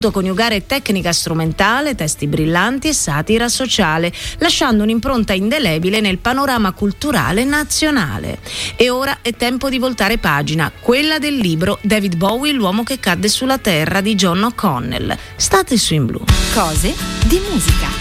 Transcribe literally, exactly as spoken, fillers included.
coniugare tecnica strumentale, testi brillanti e satira sociale, lasciando un'impronta indelebile nel panorama culturale nazionale. E ora è tempo di voltare pagina, quella del libro David Bowie, l'uomo che cadde sulla terra di John O'Connell. State su In Blu. Cose di musica.